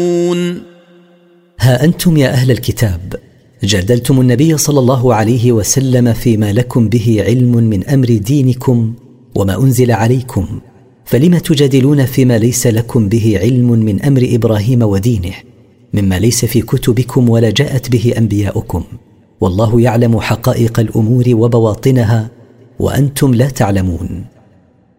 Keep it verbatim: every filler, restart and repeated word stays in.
ها أنتم يا أهل الكتاب جادلتم النبي صلى الله عليه وسلم فيما لكم به علم من أمر دينكم وما أنزل عليكم، فلم تجادلون فيما ليس لكم به علم من أمر إبراهيم ودينه، مما ليس في كتبكم ولا جاءت به أنبياؤكم، والله يعلم حقائق الأمور وبواطنها وأنتم لا تعلمون.